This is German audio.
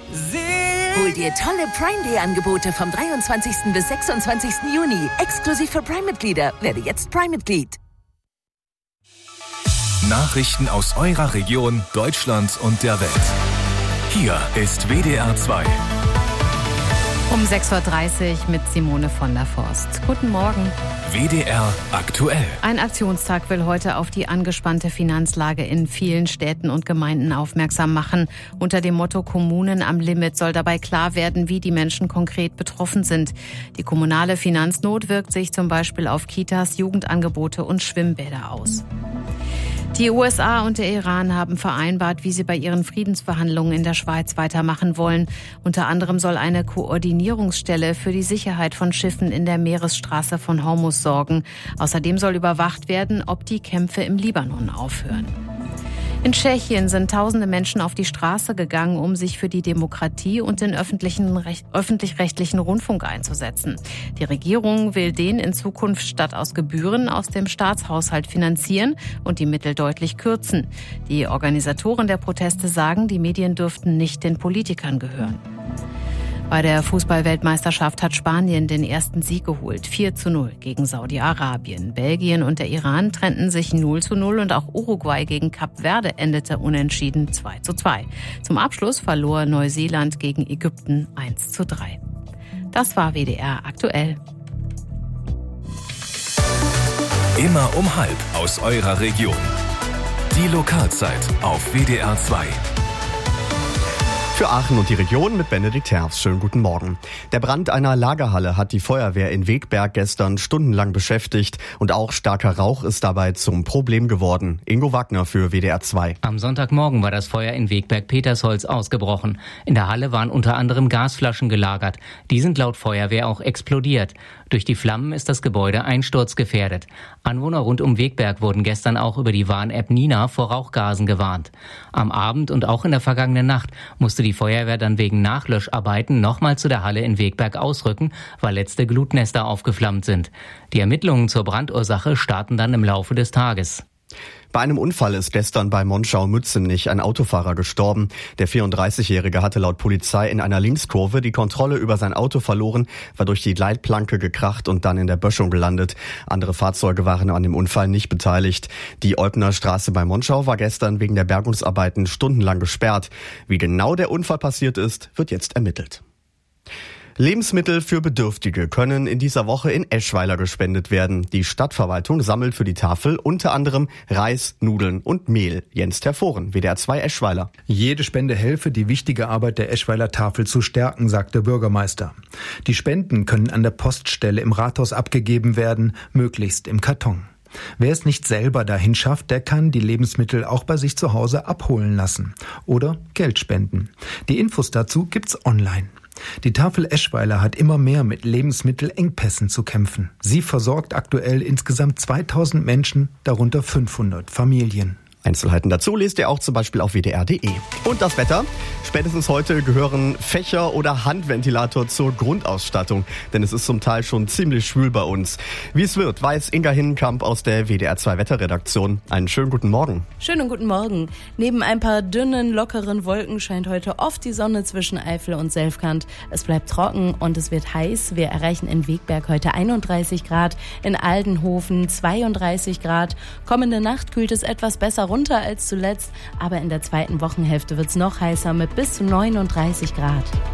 Hol dir tolle Prime-Day-Angebote vom 23. bis 26. Juni. Exklusiv für Prime-Mitglieder. Werde jetzt Prime-Mitglied. Nachrichten aus eurer Region, Deutschland und der Welt. Hier ist WDR 2. Um 6.30 Uhr mit Simone von der Forst. Guten Morgen. WDR aktuell. Ein Aktionstag will heute auf die angespannte Finanzlage in vielen Städten und Gemeinden aufmerksam machen. Unter dem Motto Kommunen am Limit soll dabei klar werden, wie die Menschen konkret betroffen sind. Die kommunale Finanznot wirkt sich zum Beispiel auf Kitas, Jugendangebote und Schwimmbäder aus. Die USA und der Iran haben vereinbart, wie sie bei ihren Friedensverhandlungen in der Schweiz weitermachen wollen. Unter anderem soll eine Koordinierungsstelle für die Sicherheit von Schiffen in der Meeresstraße von Hormuz sorgen. Außerdem soll überwacht werden, ob die Kämpfe im Libanon aufhören. In Tschechien sind tausende Menschen auf die Straße gegangen, um sich für die Demokratie und den öffentlich-rechtlichen Rundfunk einzusetzen. Die Regierung will den in Zukunft statt aus Gebühren aus dem Staatshaushalt finanzieren und die Mittel deutlich kürzen. Die Organisatoren der Proteste sagen, die Medien dürften nicht den Politikern gehören. Bei der Fußball-Weltmeisterschaft hat Spanien den ersten Sieg geholt, 4:0 gegen Saudi-Arabien. Belgien und der Iran trennten sich 0:0 und auch Uruguay gegen Kap Verde endete unentschieden 2:2. Zum Abschluss verlor Neuseeland gegen Ägypten 1:3. Das war WDR aktuell. Immer um 12:30 aus eurer Region. Die Lokalzeit auf WDR 2. Für Aachen und die Region mit Benedikt Herfst. Schönen guten Morgen. Der Brand einer Lagerhalle hat die Feuerwehr in Wegberg gestern stundenlang beschäftigt und auch starker Rauch ist dabei zum Problem geworden. Ingo Wagner für WDR 2. Am Sonntagmorgen war das Feuer in Wegberg-Petersholz ausgebrochen. In der Halle waren unter anderem Gasflaschen gelagert. Die sind laut Feuerwehr auch explodiert. Durch die Flammen ist das Gebäude einsturzgefährdet. Anwohner rund um Wegberg wurden gestern auch über die Warn-App Nina vor Rauchgasen gewarnt. Am Abend und auch in der vergangenen Nacht musste die Feuerwehr dann wegen Nachlöscharbeiten nochmal zu der Halle in Wegberg ausrücken, weil letzte Glutnester aufgeflammt sind. Die Ermittlungen zur Brandursache starten dann im Laufe des Tages. Bei einem Unfall ist gestern bei Monschau-Mützenich ein Autofahrer gestorben. Der 34-Jährige hatte laut Polizei in einer Linkskurve die Kontrolle über sein Auto verloren, war durch die Leitplanke gekracht und dann in der Böschung gelandet. Andere Fahrzeuge waren an dem Unfall nicht beteiligt. Die Eubner Straße bei Monschau war gestern wegen der Bergungsarbeiten stundenlang gesperrt. Wie genau der Unfall passiert ist, wird jetzt ermittelt. Lebensmittel für Bedürftige können in dieser Woche in Eschweiler gespendet werden. Die Stadtverwaltung sammelt für die Tafel unter anderem Reis, Nudeln und Mehl. Jens Terforen, WDR 2 Eschweiler. Jede Spende helfe, die wichtige Arbeit der Eschweiler Tafel zu stärken, sagt der Bürgermeister. Die Spenden können an der Poststelle im Rathaus abgegeben werden, möglichst im Karton. Wer es nicht selber dahin schafft, der kann die Lebensmittel auch bei sich zu Hause abholen lassen oder Geld spenden. Die Infos dazu gibt's online. Die Tafel Eschweiler hat immer mehr mit Lebensmittelengpässen zu kämpfen. Sie versorgt aktuell insgesamt 2000 Menschen, darunter 500 Familien. Einzelheiten dazu lest ihr auch zum Beispiel auf wdr.de. Und das Wetter? Spätestens heute gehören Fächer oder Handventilator zur Grundausstattung, denn es ist zum Teil schon ziemlich schwül bei uns. Wie es wird, weiß Inga Hinnenkamp aus der WDR 2 Wetterredaktion. Einen schönen guten Morgen. Schönen guten Morgen. Neben ein paar dünnen, lockeren Wolken scheint heute oft die Sonne zwischen Eifel und Selfkant. Es bleibt trocken und es wird heiß. Wir erreichen in Wegberg heute 31 Grad, in Aldenhofen 32 Grad. Kommende Nacht kühlt es etwas besser runter als zuletzt, aber in der zweiten Wochenhälfte wird es noch heißer mit bis zu 39 Grad.